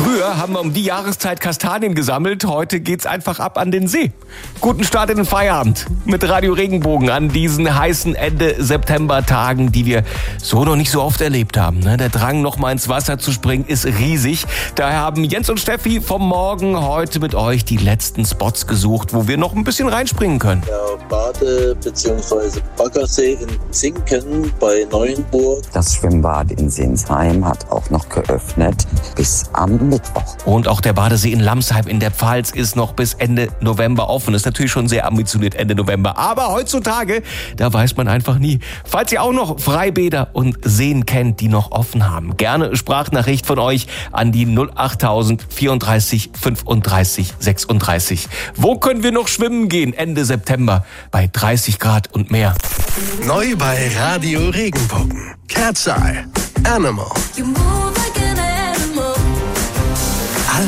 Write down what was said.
Früher haben wir um die Jahreszeit Kastanien gesammelt, heute geht's einfach ab an den See. Guten Start in den Feierabend mit Radio Regenbogen an diesen heißen Ende-September-Tagen, die wir so noch nicht so oft erlebt haben. Der Drang, noch mal ins Wasser zu springen, ist riesig. Daher haben Jens und Steffi vom Morgen heute mit euch die letzten Spots gesucht, wo wir noch ein bisschen reinspringen können. Der Bade- bzw. Baggersee in Zinken bei Neuenburg. Das Schwimmbad in Sinsheim hat auch noch geöffnet bis am Mittwoch. Und auch der Badesee in Lamsheim in der Pfalz ist noch bis Ende November offen. Ist natürlich schon sehr ambitioniert Ende November. Aber heutzutage, da weiß man einfach nie. Falls ihr auch noch Freibäder und Seen kennt, die noch offen haben, gerne Sprachnachricht von euch an die 08000 34 35 36. Wo können wir noch schwimmen gehen Ende September bei 30 Grad und mehr? Neu bei Radio Regenbogen. Cat's Eye. Animal.